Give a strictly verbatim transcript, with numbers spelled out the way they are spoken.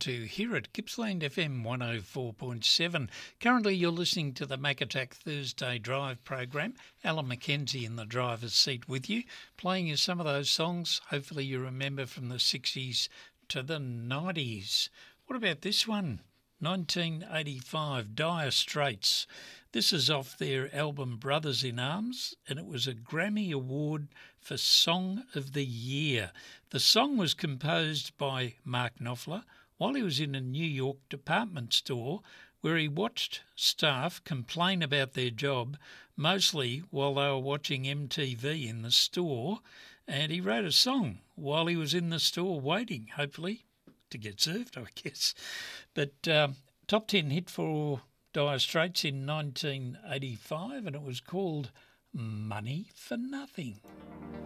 to hear it. Gippsland F M one oh four point seven. Currently you're listening to the Mac Attack Thursday Drive program. Alan McKenzie in the driver's seat with you, playing you some of those songs hopefully you remember from the sixties to the nineties. What about this one? nineteen eighty-five, Dire Straits. This is off their album Brothers in Arms, and it was a Grammy Award for Song of the Year. The song was composed by Mark Knopfler while he was in a New York department store where he watched staff complain about their job, mostly while they were watching M T V in the store, and he wrote a song while he was in the store waiting, hopefully, to get served, I guess. But uh, top ten hit for Dire Straits in nineteen eighty-five, and it was called Money for Nothing.